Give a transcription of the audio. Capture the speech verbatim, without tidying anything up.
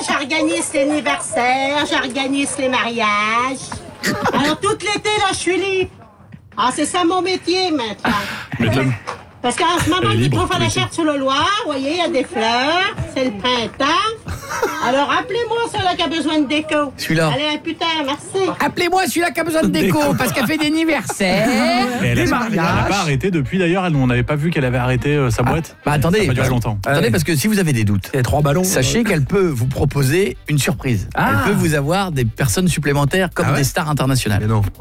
j'organise l'anniversaire, j'organise les mariages. Alors, tout l'été, là, je suis libre. Ah, c'est ça mon métier, maintenant. M'étonne. Parce qu'en ce moment, Elle est il libre, trouve à la l'été. charte sur le Loir. Vous voyez, il y a des fleurs. C'est le printemps. Alors, appelez-moi celui-là qui a besoin de déco. Celui-là. Allez, un putain, merci. Appelez-moi celui-là qui a besoin de déco, parce qu'elle fait des anniversaires. Et elle des n'a mariages. pas arrêté depuis d'ailleurs, elle- on n'avait pas vu qu'elle avait arrêté euh, sa boîte. Bah Ça attendez, a pas duré bah, longtemps. attendez parce que si vous avez des doutes, Il y a trois ballons. sachez qu'elle peut vous proposer une surprise. Ah. Elle peut vous avoir des personnes supplémentaires comme Ah ouais des stars internationales. Mais non.